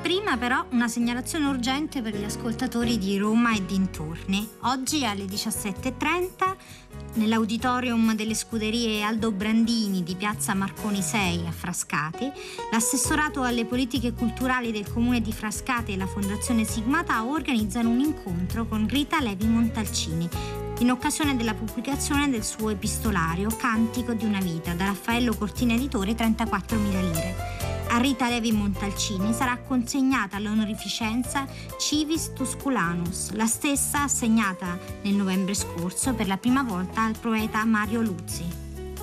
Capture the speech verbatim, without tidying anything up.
Prima però una segnalazione urgente per gli ascoltatori di Roma e dintorni. Oggi alle diciassette e trenta nell'auditorium delle scuderie Aldo Brandini di piazza Marconi sei a Frascati, l'assessorato alle politiche culturali del comune di Frascati e la fondazione Sigma Tau organizzano un incontro con Rita Levi Montalcini in occasione della pubblicazione del suo epistolario Cantico di una vita, da Raffaello Cortina Editore, trentaquattromila lire. A Rita Levi Montalcini sarà consegnata l'onorificenza Civis Tusculanus, la stessa assegnata nel novembre scorso per la prima volta al poeta Mario Luzzi.